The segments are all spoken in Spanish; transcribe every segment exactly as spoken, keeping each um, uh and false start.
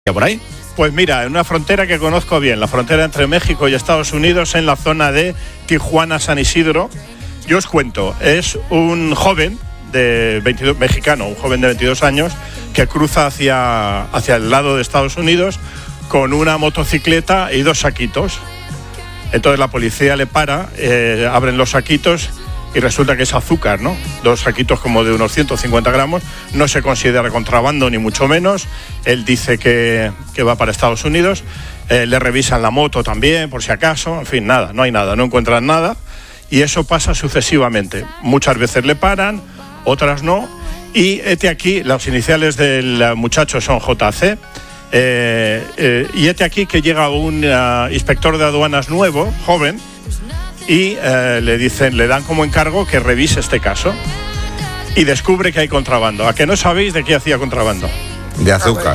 por ahí? Pues mira, en una frontera que conozco bien, la frontera entre México y Estados Unidos, en la zona de Tijuana-San Isidro. Yo os cuento, es un joven de veintidós, mexicano, un joven de veintidós años, que cruza hacia, hacia el lado de Estados Unidos con una motocicleta y dos saquitos. Entonces la policía le para, eh, abren los saquitos y resulta que es azúcar, ¿no? Dos saquitos como de unos ciento cincuenta gramos, no se considera contrabando ni mucho menos. Él dice que, que va para Estados Unidos, eh, le revisan la moto también por si acaso, en fin, nada, no hay nada, no encuentran nada y eso pasa sucesivamente. Muchas veces le paran, otras no, y este aquí, las iniciales del muchacho son J C, eh, eh, y este aquí que llega un uh, inspector de aduanas nuevo, joven, y eh, le dicen, le dan como encargo que revise este caso y descubre que hay contrabando. ¿A que no sabéis de qué hacía contrabando? De azúcar.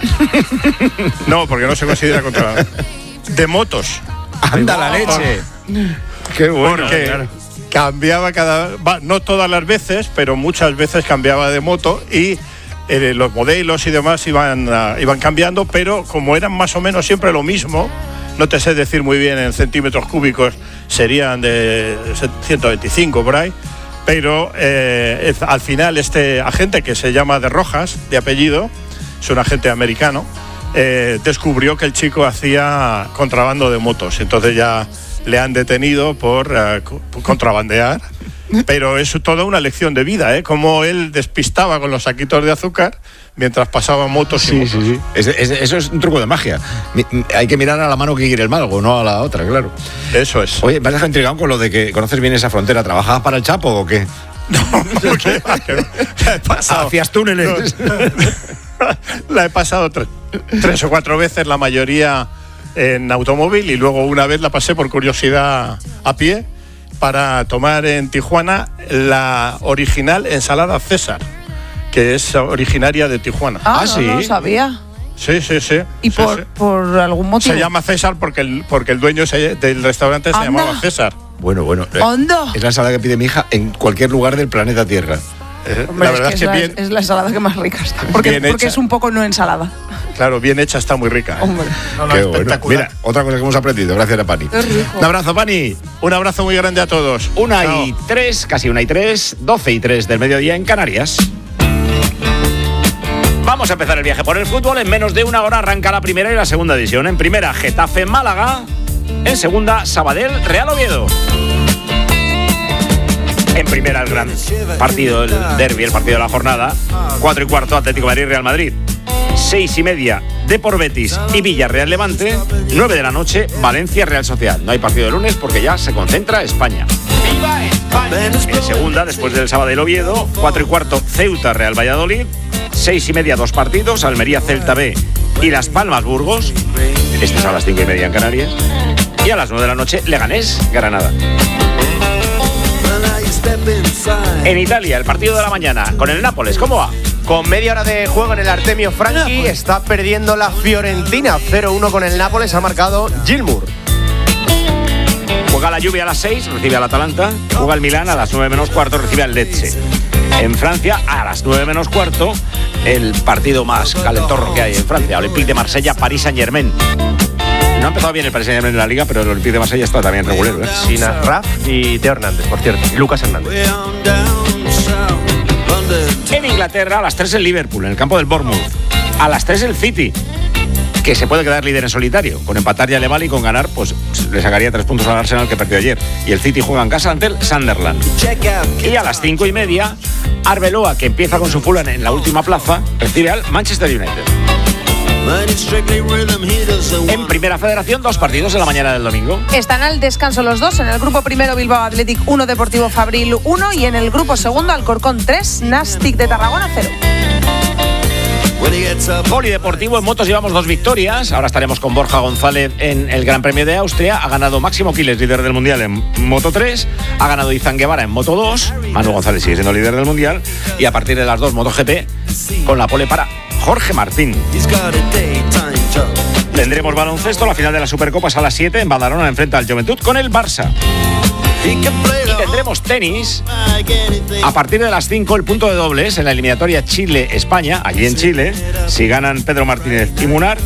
No, porque no se considera contrabando. De motos. ¡Anda la leche! ¡Qué bueno! Porque claro, cambiaba cada... Va, no todas las veces, pero muchas veces cambiaba de moto y eh, los modelos y demás iban, uh, iban cambiando, pero como eran más o menos siempre lo mismo, no te sé decir muy bien en centímetros cúbicos, serían de ciento veinticinco por ahí, pero eh, al final este agente, que se llama De Rojas, de apellido, es un agente americano, eh, descubrió que el chico hacía contrabando de motos. Entonces ya le han detenido por uh, contrabandear, pero es toda una lección de vida, ¿eh? Como él despistaba con los saquitos de azúcar mientras pasaban motos y sí, motos. Sí, sí. Es, es, eso es un truco de magia. Mi, hay que mirar a la mano que quiere el mago, no a la otra, claro. Eso es. Oye, me has dejado intrigado con lo de que conoces bien esa frontera. ¿Trabajabas para el Chapo o qué? No, porque la he pasado. ¿Hacías túneles? La he pasado tres, tres o cuatro veces, la mayoría en automóvil, y luego una vez la pasé por curiosidad a pie para tomar en Tijuana la original ensalada César, que es originaria de Tijuana. Ah, ah no, sí. no sí Sí, sí, sí. ¿Y sí, por, sí. por algún motivo? Se llama César porque el, porque el dueño se, del restaurante se Anda. llamaba César. Bueno, bueno. ¿Onda? Es la ensalada que pide mi hija en cualquier lugar del planeta Tierra. Eh, Hombre, la verdad es es que, que es, la, bien, es la ensalada que más rica está. Porque, bien porque hecha. es un poco no ensalada. claro, bien hecha, está muy rica. ¿eh? Hombre. No, no, Qué bueno. espectacular. Mira, otra cosa que hemos aprendido, gracias a Pani. Qué rico. Un abrazo, Pani. Un abrazo muy grande a todos. Una Chao. y tres, casi una y tres, doce y tres del mediodía en Canarias. Vamos a empezar el viaje por el fútbol. En menos de una hora arranca la primera y la segunda división. En primera, Getafe-Málaga. En segunda, Sabadell-Real Oviedo. En primera, el gran partido, el derbi, el partido de la jornada. Cuatro y cuarto, Atlético de Madrid-Real Madrid. Seis y media, Depor Betis y Villarreal Levante. Nueve de la noche, Valencia-Real Sociedad. No hay partido de lunes porque ya se concentra España. ¡Viva España! En segunda, después del Sabadell Oviedo. Cuatro y cuarto, Ceuta-Real Valladolid. Seis y media, dos partidos, Almería-Celta B y Las Palmas-Burgos. Este es a las cinco y media en Canarias. Y a las nueve de la noche, Leganés-Granada. En Italia, el partido de la mañana con el Nápoles, ¿cómo va? Con media hora de juego en el Artemio Franchi, está perdiendo la Fiorentina. cero uno con el Nápoles, ha marcado Gilmour. Juega la Juve a las seis, recibe al Atalanta. Juega el Milán a las nueve menos cuarto, recibe al Lecce. En Francia, a las nueve menos cuarto, el partido más calentorro que hay en Francia, Olympique de Marsella, Paris Saint-Germain. No ha empezado bien el Paris Saint-Germain en la Liga, pero el Olympique de Marsella está también regulero, ¿eh? Sin Raf y Teo Hernández, por cierto, y Lucas Hernández. En Inglaterra, a las tres el Liverpool, en el campo del Bournemouth. A las tres el City, que se puede quedar líder en solitario. Con empatar ya le vale y con ganar, pues le sacaría tres puntos al Arsenal, que perdió ayer. Y el City juega en casa ante el Sunderland. Y a las cinco y media, Arbeloa, que empieza con su Fulham en la última plaza, recibe al Manchester United. En Primera Federación, dos partidos en la mañana del domingo. Están al descanso los dos. En el grupo primero, Bilbao Athletic uno, Deportivo Fabril uno. Y en el grupo segundo, Alcorcón tres, Nastic de Tarragona cero. Polideportivo, en motos llevamos dos victorias. Ahora estaremos con Borja González en el Gran Premio de Austria. Ha ganado Máximo Quiles, líder del Mundial en Moto tres. Ha ganado Izan Guevara en Moto dos. Manu González sigue siendo líder del Mundial. Y a partir de las dos, MotoGP, con la pole para Jorge Martín. Tendremos baloncesto. La final de la Supercopa es a las siete. En Badalona enfrenta al Juventud con el Barça. Y tendremos tenis a partir de las cinco, el punto de dobles en la eliminatoria Chile-España, allí en Chile. Si ganan Pedro Martínez y Munar,